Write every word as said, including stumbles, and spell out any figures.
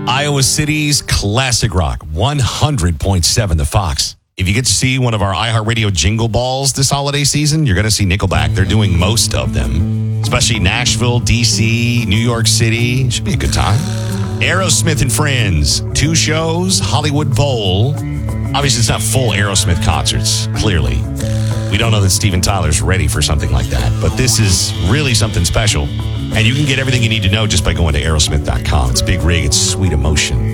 Iowa City's classic rock, one hundred point seven The Fox. If you get to see one of our iHeartRadio jingle balls this holiday season, you're going to see Nickelback. They're doing most of them, especially Nashville, D C, New York City. Should be a good time. Aerosmith and Friends, two shows, Hollywood Bowl. Obviously, it's not full Aerosmith concerts, clearly. We don't know that Steven Tyler's ready for something like that, but this is really something special. And you can get everything you need to know just by going to aerosmith dot com. It's Big Rig, it's Sweet Emotion.